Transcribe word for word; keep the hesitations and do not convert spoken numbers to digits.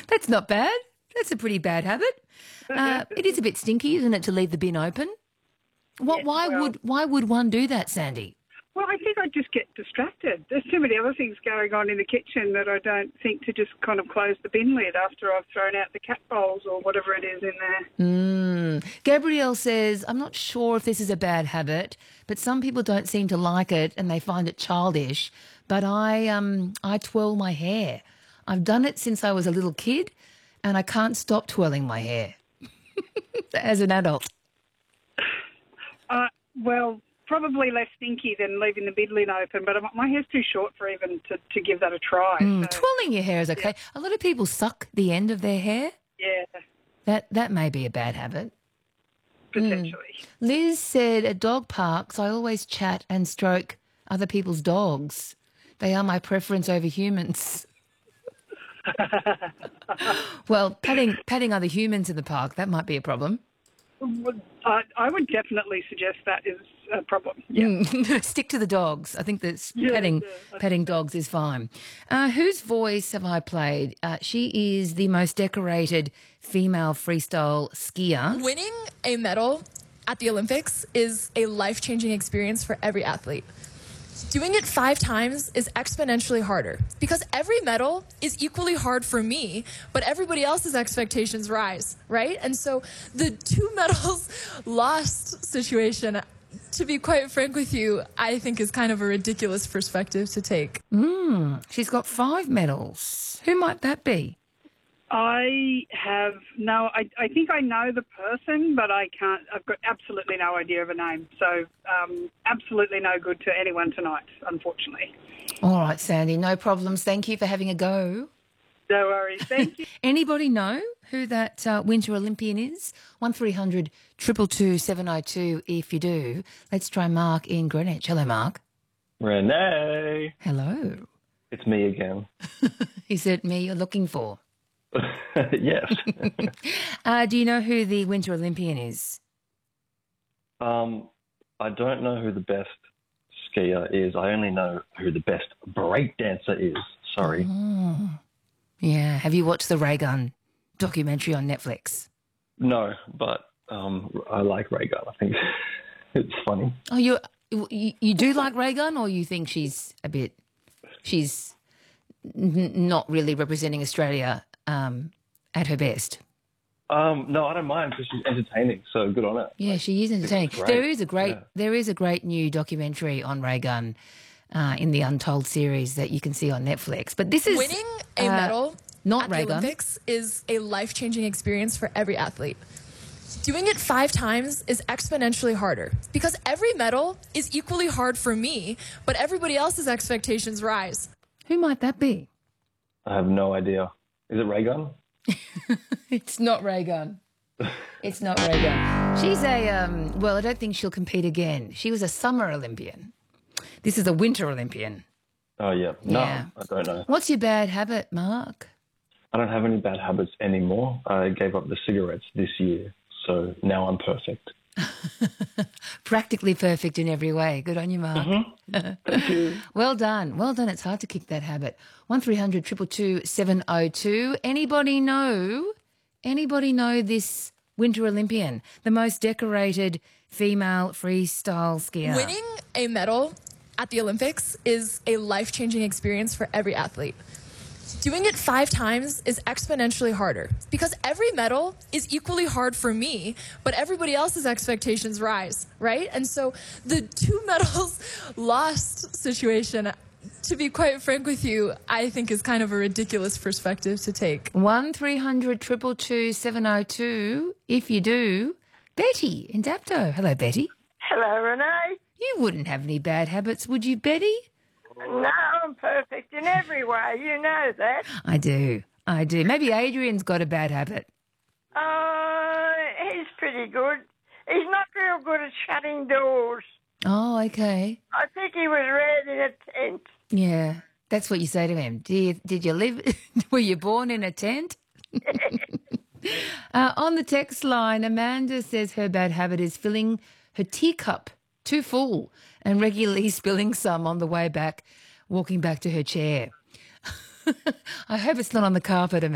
That's not bad. That's a pretty bad habit. Uh, it is a bit stinky, isn't it, to leave the bin open? What? Yes, why well- would why would one do that, Sandy? Well, I think I just get distracted. There's too many other things going on in the kitchen that I don't think to just kind of close the bin lid after I've thrown out the cat bowls or whatever it is in there. Mm. Gabrielle says, I'm not sure if this is a bad habit, but some people don't seem to like it and they find it childish. But I um I twirl my hair. I've done it since I was a little kid and I can't stop twirling my hair as an adult. Uh, well, probably less stinky than leaving the bin lid open, but my hair's too short for even to, to give that a try. Mm, so, twirling your hair is okay. A lot of people suck the end of their hair. yeah, That that may be a bad habit. potentially. Liz said at dog parks, I always chat and stroke other people's dogs. They are my preference over humans. Well, patting patting other humans in the park, that might be a problem. Would- I, I would definitely suggest that is a problem. Yeah. Mm. Stick to the dogs. I think that Yeah, petting yeah, I petting dogs is fine. Uh, whose voice have I played? Uh, she is the most decorated female freestyle skier. Winning a medal at the Olympics is a life-changing experience for every athlete. Doing it five times is exponentially harder because every medal is equally hard for me, but everybody else's expectations rise, right? And so the two medals lost situation, to be quite frank with you, I think is kind of a ridiculous perspective to take. Mm, she's got five medals. Who might that be? I have no, I, I think I know the person, but I can't, I've got absolutely no idea of a name. So um, absolutely no good to anyone tonight, unfortunately. All right, Sandy, no problems. Thank you for having a go. No worries. Thank you. Anybody know who that uh, Winter Olympian is? one three hundred two two two seven oh two if you do. Let's try Mark in Greenwich. Hello, Mark. Renee, Hello. it's me again. Is it me you're looking for? Yes. Uh, do you know who the Winter Olympian is? um, I don't know who the best skier is. I only know who the best break dancer is. Sorry. Oh. Yeah. Have you watched the Ray Gun documentary on Netflix? No, but um, I like Ray Gun. I think it's funny. Oh, you you, you do like Ray Gun, or you think she's a bit, she's n- not really representing Australia um, at her best? Um, no, I don't mind because she's entertaining. So good on her. Yeah, she is entertaining. great. There is a great Yeah. there is a great new documentary on Ray Gun uh, in the Untold series that you can see on Netflix. But this is Winning a uh, medal not at Ray the Gun. Olympics is a life-changing experience for every athlete. Doing it five times is exponentially harder because every medal is equally hard for me, but everybody else's expectations rise. Who might that be? I have no idea. Is it Ray Gun? It's not Ray Gun. It's not Ray Gun. She's a um, well, I don't think she'll compete again. She was a summer Olympian. This is a winter Olympian. Oh, yeah. No, Yeah. I don't know. What's your bad habit, Mark? I don't have any bad habits anymore. I gave up the cigarettes this year. So now I'm perfect. Practically perfect in every way. Good on you, Mark. Thank you. Well done. Well done. It's hard to kick that habit. one three hundred two two two seven oh two. Anybody know, anybody know this Winter Olympian, the most decorated female freestyle skier? Winning a medal at the Olympics is a life-changing experience for every athlete. Doing it five times is exponentially harder because every medal is equally hard for me, but everybody else's expectations rise, right? And so the two medals lost situation, to be quite frank with you, I think is kind of a ridiculous perspective to take. one three hundred two two two seven oh two. If you do, Betty in Dapto. Hello, Betty. Hello, Renee. You wouldn't have any bad habits, would you, Betty? No, I'm perfect in every way. You know that. I do. I do. Maybe Adrian's got a bad habit. Uh, he's pretty good. He's not real good at shutting doors. Oh, okay. I think he was reared in a tent. Yeah, that's what you say to him. Did you, did you live? Were you born in a tent? uh, on the text line, Amanda says her bad habit is filling her teacup too full and regularly spilling some on the way back, walking back to her chair. I hope it's not on the carpet, Amanda.